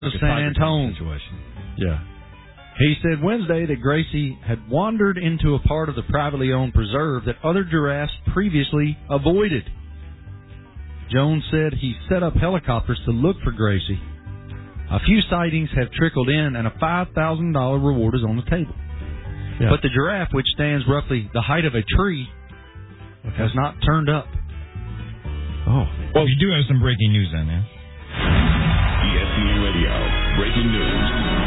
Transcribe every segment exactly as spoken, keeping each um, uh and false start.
San Antonio situation. Yeah. He said Wednesday that Gracie had wandered into a part of the privately owned preserve that other giraffes previously avoided. Jones said he set up helicopters to look for Gracie. A few sightings have trickled in, and a five thousand dollars reward is on the table. Yeah. But the giraffe, which stands roughly the height of a tree, okay. has not turned up. Oh. Well, you do have some breaking news then, yeah? E S P N Radio, breaking news.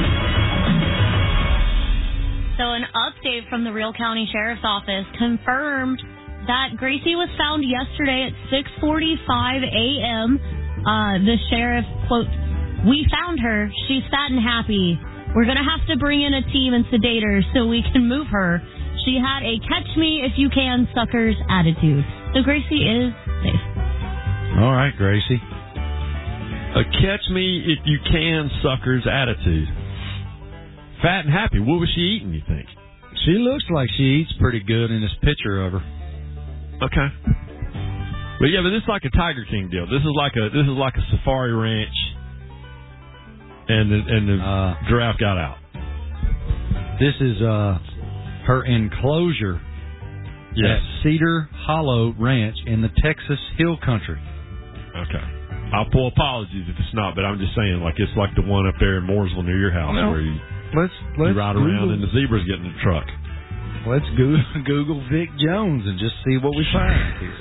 So an update from the Real County Sheriff's Office confirmed that Gracie was found yesterday at six forty-five a.m. Uh, the sheriff, quote, "We found her. She's fat and happy. We're going to have to bring in a team and sedate her so we can move her. She had a catch-me-if-you-can suckers attitude." So Gracie is safe. All right, Gracie. A catch-me-if-you-can suckers attitude. Fat and happy. What was she eating, you think? She looks like she eats pretty good in this picture of her. Okay. But yeah, but this is like a Tiger King deal. This is like a this is like a safari ranch, and the, and the uh, giraffe got out. This is uh, her enclosure yes. at Cedar Hollow Ranch in the Texas Hill Country. Okay. I'll pull apologies if it's not, but I'm just saying, like, it's like the one up there in Mooresville near your house well, where you, let's, let's you ride Google. around and the zebras get in the truck. Let's Google, Google Vic Jones and just see what we find here.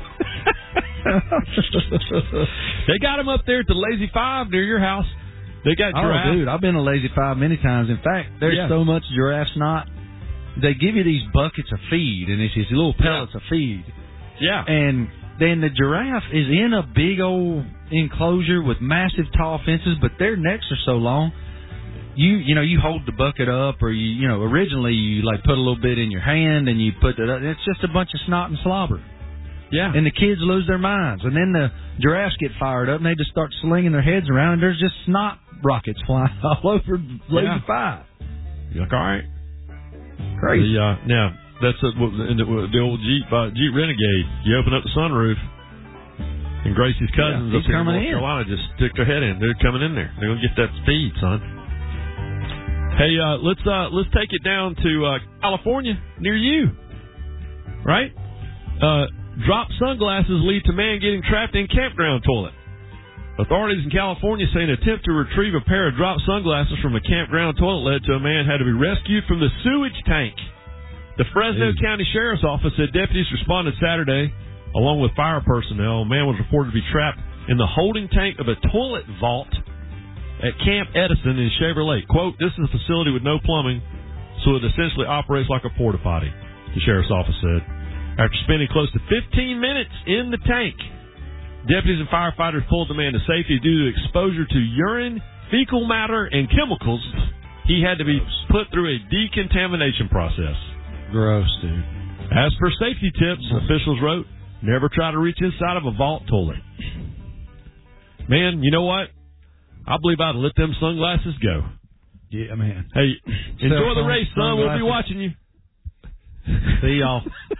They got him up there at the Lazy Five near your house. They got giraffe. Oh, dude, I've been to Lazy Five many times. In fact, there's yeah. so much giraffe snot. They give you these buckets of feed, and it's these little pellets yeah. of feed. Yeah. And then the giraffe is in a big old enclosure with massive tall fences, but their necks are so long. You you know you hold the bucket up, or you you know originally you like put a little bit in your hand and you put it up. It's just a bunch of snot and slobber. Yeah. And the kids lose their minds, and then the giraffes get fired up and they just start slinging their heads around, and there's just snot rockets flying all over Lazy yeah. Five. You're like, all right, crazy. The, uh, now that's a, in the, the old Jeep uh, Jeep Renegade. You open up the sunroof, and Gracie's cousins yeah, up here in North in. Carolina just stick their head in. They're coming in there. They're gonna get that speed, son. Hey, uh, let's uh, let's take it down to uh, California near you, right? Uh, drop sunglasses lead to man getting trapped in campground toilet. Authorities in California say an attempt to retrieve a pair of drop sunglasses from a campground toilet led to a man had to be rescued from the sewage tank. The Fresno Dude. County Sheriff's Office said deputies responded Saturday, along with fire personnel. A man was reported to be trapped in the holding tank of a toilet vault at Camp Edison in Shaver Lake. Quote, "This is a facility with no plumbing, so it essentially operates like a porta potty," the Sheriff's Office said. After spending close to fifteen minutes in the tank, deputies and firefighters pulled the man to safety due to exposure to urine, fecal matter, and chemicals. He had to be put through a decontamination process. Gross, dude. As per safety tips, officials wrote, never try to reach inside of a vault toilet. Man, you know what? I believe I'd let them sunglasses go. Yeah, man. Hey, enjoy the race, son. Sunglasses. We'll be watching you. See y'all.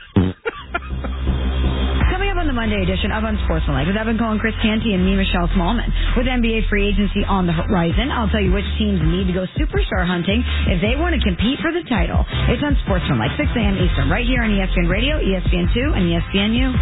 Coming up on the Monday edition of Unsportsmanlike with Evan Cohen, Chris Canty, and me, Michelle Smallman. With N B A free agency on the horizon, I'll tell you which teams need to go superstar hunting if they want to compete for the title. It's Unsportsmanlike, six a.m. Eastern, right here on E S P N Radio, E S P N two, and E S P N U.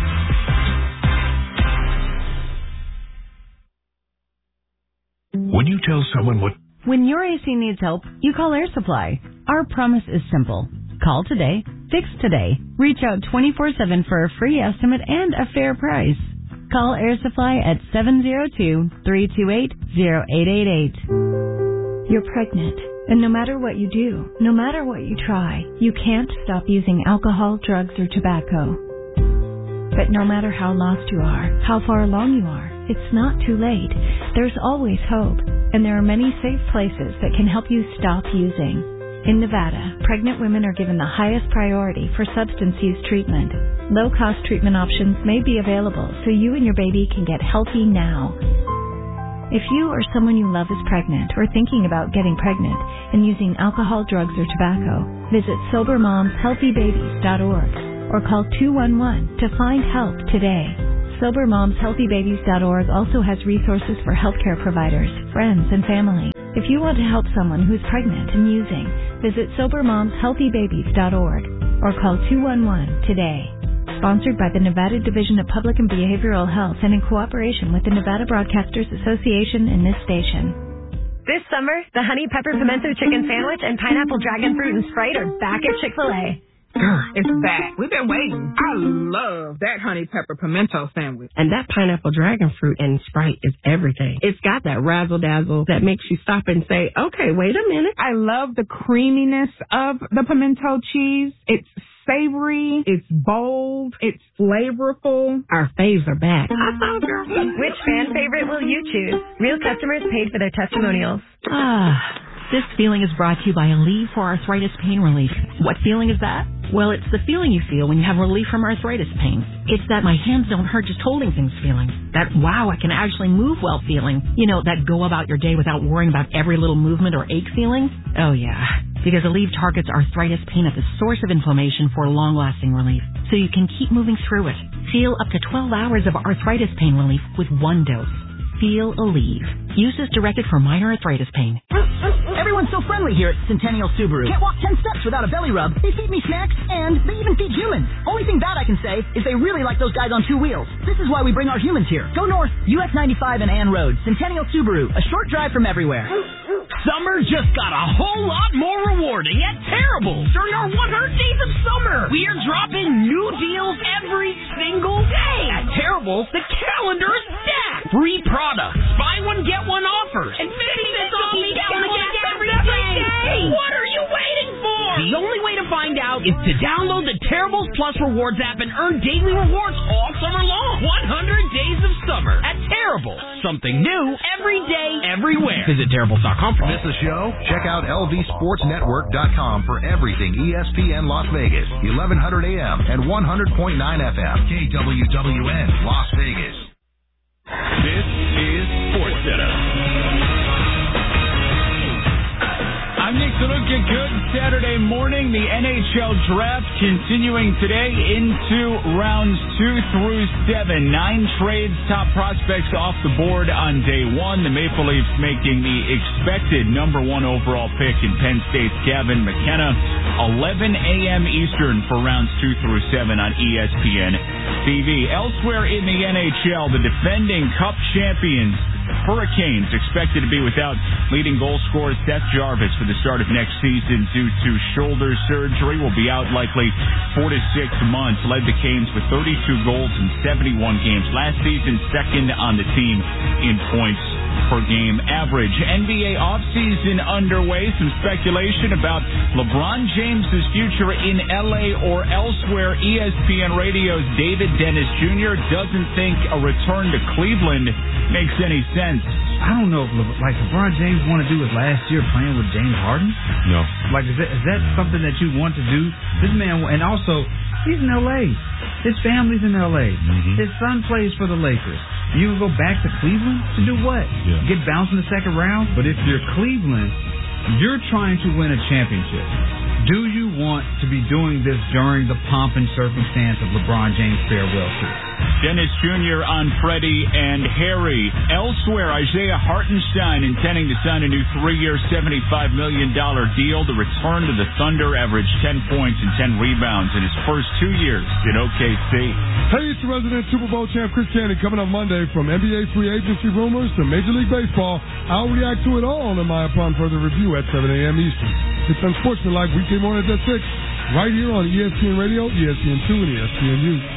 When you tell someone what... When your A C needs help, you call Air Supply. Our promise is simple. Call today, fix today. Reach out twenty-four seven for a free estimate and a fair price. Call Air Supply at seven zero two, three two eight, zero eight eight eight. You're pregnant, and no matter what you do, no matter what you try, you can't stop using alcohol, drugs, or tobacco. But no matter how lost you are, how far along you are, it's not too late. There's always hope, and there are many safe places that can help you stop using. In Nevada, pregnant women are given the highest priority for substance use treatment. Low-cost treatment options may be available so you and your baby can get healthy now. If you or someone you love is pregnant or thinking about getting pregnant and using alcohol, drugs, or tobacco, visit sober moms healthy babies dot org or call two one one to find help today. Sober Moms Healthy Babies dot org also has resources for healthcare providers, friends, and family. If you want to help someone who's pregnant and using, visit Sober Moms Healthy Babies dot org or call two one one today. Sponsored by the Nevada Division of Public and Behavioral Health and in cooperation with the Nevada Broadcasters Association and this station. This summer, the Honey Pepper Pimento Chicken Sandwich and Pineapple Dragon Fruit and Sprite are back at Chick-fil-A. It's back. We've been waiting. I love that Honey Pepper Pimento Sandwich. And that Pineapple Dragon Fruit and Sprite is everything. It's got that razzle-dazzle that makes you stop and say, okay, wait a minute. I love the creaminess of the pimento cheese. It's savory, it's bold, it's flavorful. Our faves are back. I saw girl. Which fan favorite will you choose? Real customers paid for their testimonials. Ah, this feeling is brought to you by Aleve for arthritis pain relief. What feeling is that? Well, it's the feeling you feel when you have relief from arthritis pain. It's that my hands don't hurt just holding things feeling. That, wow, I can actually move well feeling. You know, that go about your day without worrying about every little movement or ache feeling. Oh, yeah. Because Aleve targets arthritis pain at the source of inflammation for long-lasting relief, so you can keep moving through it. Feel up to twelve hours of arthritis pain relief with one dose. Feel Aleve. Use as directed for minor arthritis pain. Everyone's so friendly here at Centennial Subaru. Can't walk ten steps without a belly rub. They feed me snacks, and they even feed humans. Only thing bad I can say is they really like those guys on two wheels. This is why we bring our humans here. Go north, U S ninety-five and Ann Road. Centennial Subaru, a short drive from everywhere. Summer just got a whole lot more rewarding at Terrible. During our one hundred days of summer, we are dropping new deals every single day. At Terrible, the calendar is stacked. Free products, buy one, get one offers, and fifty cents off each gallon of gas every day. What are you waiting for? The only way to find out is to download the Terribles Plus Rewards app and earn daily rewards all summer long. one hundred days of summer at Terrible. Something new every day, everywhere. Visit Terribles dot com for Miss the show? Check out L V Sports Network dot com for everything E S P N Las Vegas, eleven hundred A M and one hundred point nine F M, K W W N Las Vegas. This is Sports Center. I'm Nick Saluka. Good Saturday morning. The N H L draft continuing today into rounds two through seven. Nine trades, top prospects off the board on day one. The Maple Leafs making the expected number one overall pick in Penn State's Gavin McKenna. eleven A M Eastern for rounds two through seven on E S P N T V. Elsewhere in the N H L, the defending Cup champions Hurricanes expected to be without leading goal scorer Seth Jarvis for the start of next season due to shoulder surgery. Will be out likely four to six months. Led the Canes with thirty-two goals in seventy-one games last season, second on the team in points per game average. N B A offseason underway. Some speculation about LeBron James' future in L A or elsewhere. E S P N Radio's David Dennis Junior doesn't think a return to Cleveland makes any sense. I don't know if Le- like LeBron James want to do his last year playing with James Harden. No. Like is that is that something that you want to do? This man, and also he's in L A. His family's in L A. Mm-hmm. His son plays for the Lakers. You go back to Cleveland to do what? Yeah. Get bounced in the second round? But if you're Cleveland, you're trying to win a championship. Do you want to be doing this during the pomp and circumstance of LeBron James' farewell tour? Dennis Junior on Freddie and Harry. Elsewhere, Isaiah Hartenstein intending to sign a new three-year, seventy-five million dollars deal. The return to the Thunder averaged ten points and ten rebounds in his first two years at O K C. Hey, it's your resident Super Bowl champ Chris Cannon coming up Monday. From N B A free agency rumors to Major League Baseball, I'll react to it all in my upon further review at seven A M Eastern. It's Unsportsmanlike weekday mornings at six, right here on E S P N Radio, E S P N two, and E S P N U.